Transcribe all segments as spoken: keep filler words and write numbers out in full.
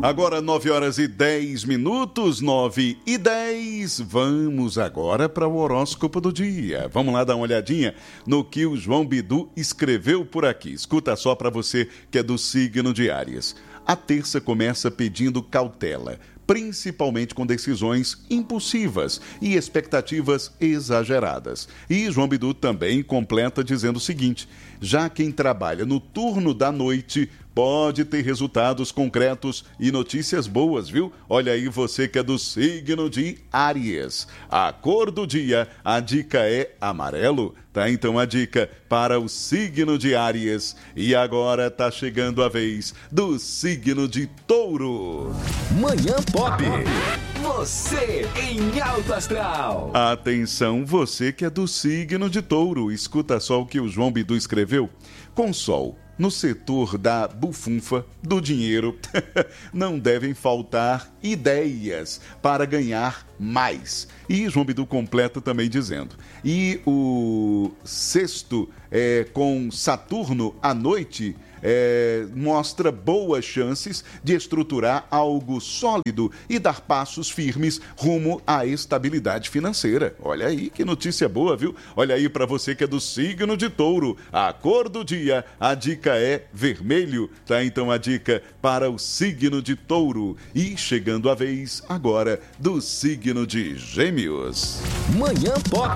Agora nove horas e dez minutos, nove e dez. Vamos agora para o horóscopo do dia. Vamos lá dar uma olhadinha no que o João Bidu escreveu por aqui. Escuta só para você que é do signo de Áries. A terça começa pedindo cautela, principalmente com decisões impulsivas e expectativas exageradas. E João Bidu também completa dizendo o seguinte: já quem trabalha no turno da noite pode ter resultados concretos e notícias boas, viu? Olha aí você que é do signo de Áries. A cor do dia, a dica é amarelo, tá? Então a dica para o signo de Áries. E agora tá chegando a vez do signo de Touro. Manhã Pop. Você em alto astral. Atenção, você que é do signo de Touro. Escuta só o que o João Bidu escreveu. Com sol no setor da bufunfa, do dinheiro, não devem faltar ideias para ganhar mais. E João Bidu completa também dizendo: e o sexto é, com Saturno à noite é, mostra boas chances de estruturar algo sólido e dar passos firmes rumo à estabilidade financeira. Olha aí que notícia boa, viu? Olha aí para você que é do signo de Touro. A cor do dia, a dica é vermelho, tá? Então a dica para o signo de Touro. E chegando a vez agora do signo de Gêmeos. Manhã Pop.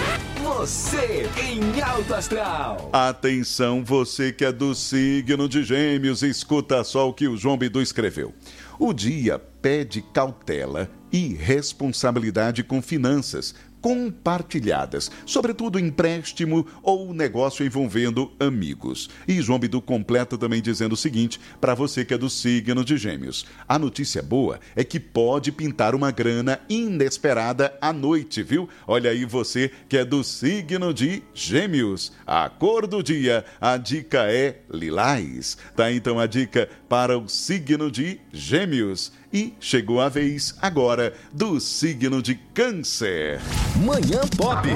Você em alto astral. Atenção, você que é do signo de Gêmeos, escuta só o que o João Bidu escreveu. O dia pede cautela e responsabilidade com finanças compartilhadas, sobretudo empréstimo ou negócio envolvendo amigos. E João Bidu completa também dizendo o seguinte, para você que é do signo de Gêmeos: a notícia boa é que pode pintar uma grana inesperada à noite, viu? Olha aí você que é do signo de Gêmeos. A cor do dia, a dica é lilás, tá? Então a dica para o signo de Gêmeos. E chegou a vez agora do signo de Câncer. Manhã Pop.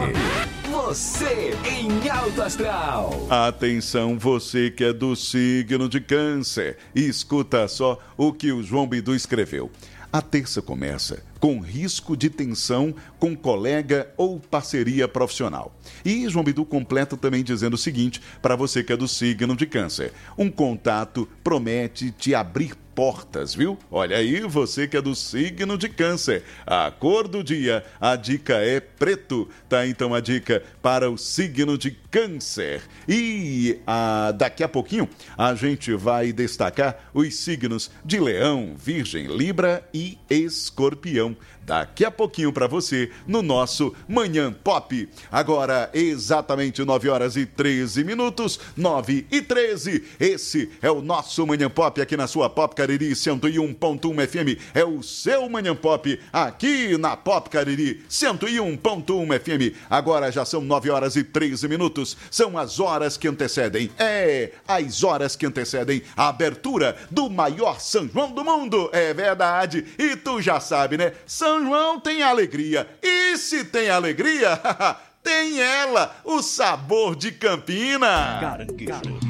Você em alto astral. Atenção, você que é do signo de Câncer. Escuta só o que o João Bidu escreveu. A terça começa com risco de tensão com colega ou parceria profissional. E João Bidu completa também dizendo o seguinte, para você que é do signo de Câncer: um contato promete te abrir portas, viu? Olha aí, você que é do signo de Câncer. A cor do dia, a dica é preto, tá? Então a dica para o signo de Câncer. E a, daqui a pouquinho a gente vai destacar os signos de Leão, Virgem, Libra e Escorpião. Daqui a pouquinho para você no nosso Manhã Pop. Agora, exatamente nove horas e treze minutos, nove e treze. Esse é o nosso Manhã Pop aqui na sua Pop Cariri cento e um ponto um F M. É o seu Manhã Pop aqui na Pop Cariri cento e um ponto um F M. Agora já são nove horas e treze minutos. São as horas que antecedem, é, as horas que antecedem a abertura do maior São João do mundo. É verdade. E tu já sabe, né? São João tem alegria. E se tem alegria, tem ela, o sabor de Campina. Caranguejo.